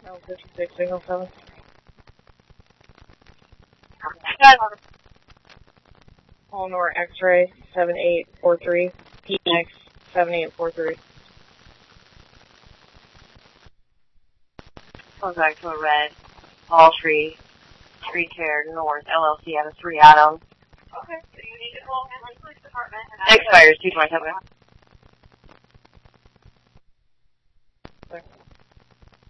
No, 56, signal 7. Eleanor X-ray 7843, PX 7843. Goes back to a red. All tree care north, LLC out of 3 Adams. Okay, so you need to call Henley Police Department. Expires 227.